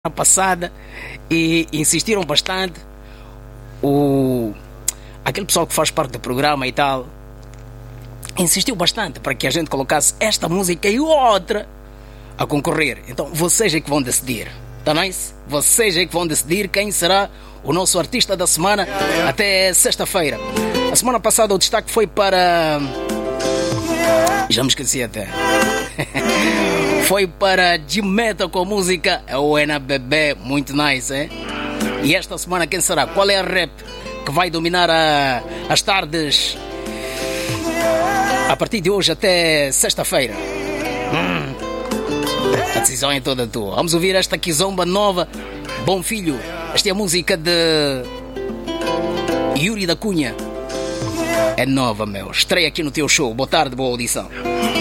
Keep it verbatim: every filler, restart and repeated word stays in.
passada e insistiram bastante. O, aquele pessoal que faz parte do programa e tal insistiu bastante para que a gente colocasse esta música e outra a concorrer. Então vocês é que vão decidir, tá nice? Vocês é que vão decidir quem será o nosso artista da semana até sexta-feira. A semana passada o destaque foi para... já me esqueci até. Foi para G-Metal com a música Ena Bebê, muito nice, hein? E esta semana quem será? Qual é a rap que vai dominar a, as tardes a partir de hoje até sexta-feira? Hum, a decisão é toda tua. Vamos ouvir esta kizomba nova, Bom Filho. Esta é a música de Yuri da Cunha. É nova, meu. Estreia aqui no teu show. Boa tarde, boa audição.